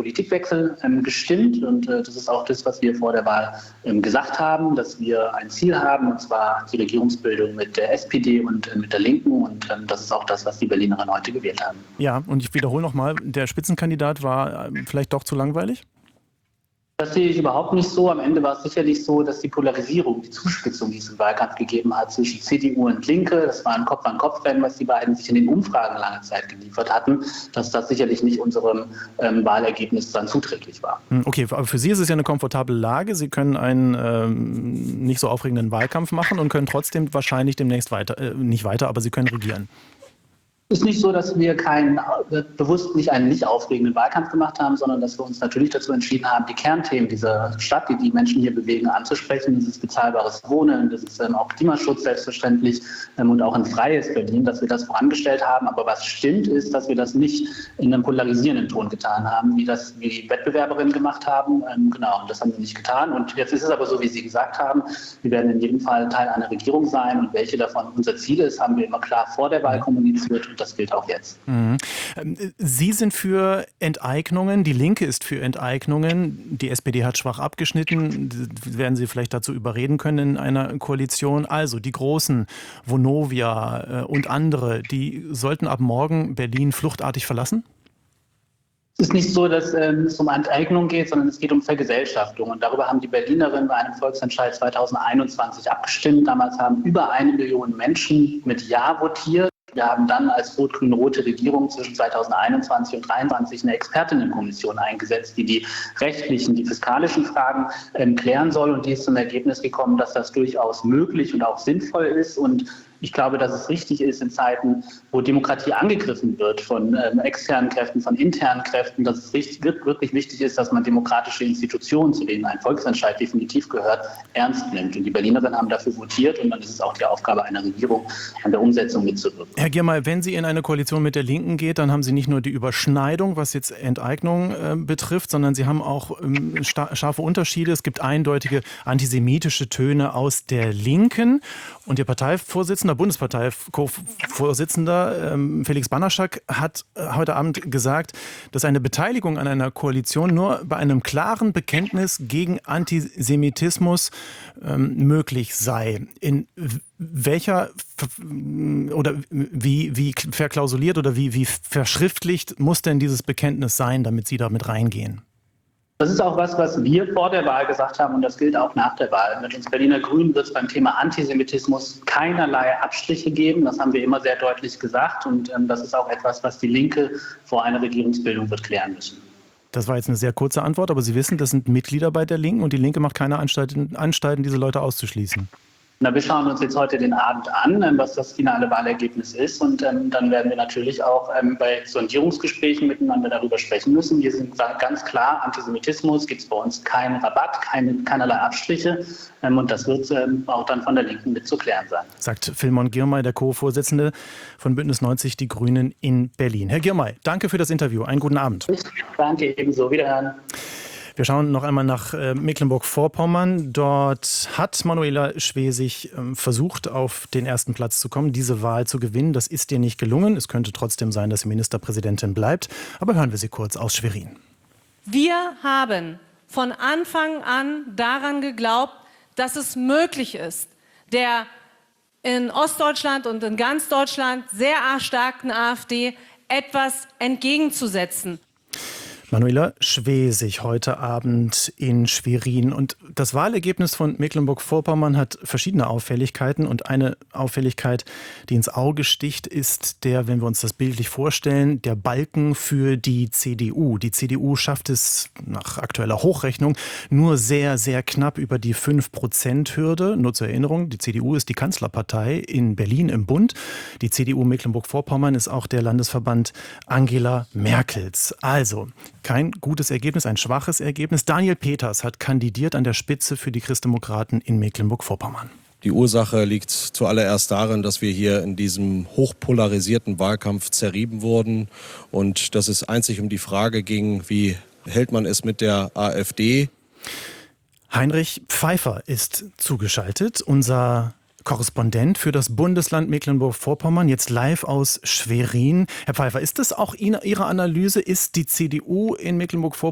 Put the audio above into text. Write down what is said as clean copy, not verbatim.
Politikwechsel gestimmt. Und das ist auch das, was wir vor der Wahl gesagt haben, dass wir ein Ziel haben, und zwar die Regierungsbildung mit der SPD und mit der Linken. Und das ist auch das, was die Berlinerinnen heute gewählt haben. Ja, und ich wiederhole nochmal, der Spitzenkandidat war vielleicht doch zu langweilig? Das sehe ich überhaupt nicht so. Am Ende war es sicherlich so, dass die Polarisierung, die Zuspitzung, die es im Wahlkampf gegeben hat zwischen CDU und Linke, das war ein Kopf-an-Kopf-Rennen, was die beiden sich in den Umfragen lange Zeit geliefert hatten, dass das sicherlich nicht unserem Wahlergebnis dann zuträglich war. Okay, aber für Sie ist es ja eine komfortable Lage. Sie können einen nicht so aufregenden Wahlkampf machen und können trotzdem wahrscheinlich demnächst nicht weiter, aber Sie können regieren. Es ist nicht so, dass wir bewusst nicht einen nicht aufregenden Wahlkampf gemacht haben, sondern dass wir uns natürlich dazu entschieden haben, die Kernthemen dieser Stadt, die die Menschen hier bewegen, anzusprechen. Das ist bezahlbares Wohnen, das ist auch Klimaschutz selbstverständlich und auch ein freies Berlin, dass wir das vorangestellt haben. Aber was stimmt, ist, dass wir das nicht in einem polarisierenden Ton getan haben, wie die Wettbewerberinnen gemacht haben. Genau, und das haben wir nicht getan. Und jetzt ist es aber so, wie Sie gesagt haben, wir werden in jedem Fall Teil einer Regierung sein. Und welche davon unser Ziel ist, haben wir immer klar vor der Wahl kommuniziert. Das gilt auch jetzt. Sie sind für Enteignungen, die Linke ist für Enteignungen, die SPD hat schwach abgeschnitten, werden Sie vielleicht dazu überreden können in einer Koalition. Also die Großen, Vonovia und andere, die sollten ab morgen Berlin fluchtartig verlassen? Es ist nicht so, dass es um Enteignung geht, sondern es geht um Vergesellschaftung. Und darüber haben die Berlinerinnen bei einem Volksentscheid 2021 abgestimmt. Damals haben über 1 Million Menschen mit Ja votiert. Wir haben dann als rot-grün-rote Regierung zwischen 2021 und 2023 eine Expertinnenkommission eingesetzt, die die rechtlichen, die fiskalischen Fragen klären soll. Und die ist zum Ergebnis gekommen, dass das durchaus möglich und auch sinnvoll ist. Und ich glaube, dass es richtig ist in Zeiten, wo Demokratie angegriffen wird von externen Kräften, von internen Kräften, dass es wirklich wichtig ist, dass man demokratische Institutionen, zu denen ein Volksentscheid definitiv gehört, ernst nimmt. Und die Berlinerinnen haben dafür votiert und dann ist es auch die Aufgabe einer Regierung, an der Umsetzung mitzuwirken. Herr Girmay, wenn Sie in eine Koalition mit der Linken geht, dann haben Sie nicht nur die Überschneidung, was jetzt Enteignung betrifft, sondern Sie haben auch scharfe Unterschiede. Es gibt eindeutige antisemitische Töne aus der Linken. Und Ihr Bundesparteivorsitzender Felix Banaschak hat heute Abend gesagt, dass eine Beteiligung an einer Koalition nur bei einem klaren Bekenntnis gegen Antisemitismus möglich sei. In welcher oder wie verklausuliert oder wie verschriftlicht muss denn dieses Bekenntnis sein, damit Sie da mit reingehen? Das ist auch was wir vor der Wahl gesagt haben und das gilt auch nach der Wahl. Mit uns Berliner Grünen wird es beim Thema Antisemitismus keinerlei Abstriche geben. Das haben wir immer sehr deutlich gesagt und das ist auch etwas, was die Linke vor einer Regierungsbildung wird klären müssen. Das war jetzt eine sehr kurze Antwort, aber Sie wissen, das sind Mitglieder bei der Linken und die Linke macht keine Anstalten, diese Leute auszuschließen. Na, wir schauen uns jetzt heute den Abend an, was das finale Wahlergebnis ist. Und dann werden wir natürlich auch bei Sondierungsgesprächen miteinander darüber sprechen müssen. Wir sind ganz klar, Antisemitismus gibt es bei uns keinen Rabatt, keinerlei Abstriche. Und das wird auch dann von der Linken mit zu klären sein. Sagt Vilmon Girmay, der Co-Vorsitzende von Bündnis 90 Die Grünen in Berlin. Herr Girmay, danke für das Interview. Einen guten Abend. Danke, ebenso. Wiederhören. Wir schauen noch einmal nach Mecklenburg-Vorpommern. Dort hat Manuela Schwesig versucht, auf den ersten Platz zu kommen, diese Wahl zu gewinnen. Das ist ihr nicht gelungen. Es könnte trotzdem sein, dass sie Ministerpräsidentin bleibt. Aber hören wir sie kurz aus Schwerin. Wir haben von Anfang an daran geglaubt, dass es möglich ist, der in Ostdeutschland und in ganz Deutschland sehr starken AfD etwas entgegenzusetzen. Manuela Schwesig heute Abend in Schwerin. Und das Wahlergebnis von Mecklenburg-Vorpommern hat verschiedene Auffälligkeiten. Und eine Auffälligkeit, die ins Auge sticht, ist der, wenn wir uns das bildlich vorstellen, der Balken für die CDU. Die CDU schafft es nach aktueller Hochrechnung nur sehr, sehr knapp über die 5%-Hürde. Nur zur Erinnerung, die CDU ist die Kanzlerpartei in Berlin im Bund. Die CDU Mecklenburg-Vorpommern ist auch der Landesverband Angela Merkels. Also kein gutes Ergebnis, ein schwaches Ergebnis. Daniel Peters hat kandidiert an der Spitze für die Christdemokraten in Mecklenburg-Vorpommern. Die Ursache liegt zuallererst darin, dass wir hier in diesem hochpolarisierten Wahlkampf zerrieben wurden und dass es einzig um die Frage ging, wie hält man es mit der AfD. Heinrich Pfeiffer ist zugeschaltet, unser Korrespondent für das Bundesland Mecklenburg-Vorpommern, jetzt live aus Schwerin. Herr Pfeiffer, ist das auch Ihre Analyse? Ist die CDU in Mecklenburg-Vorpommern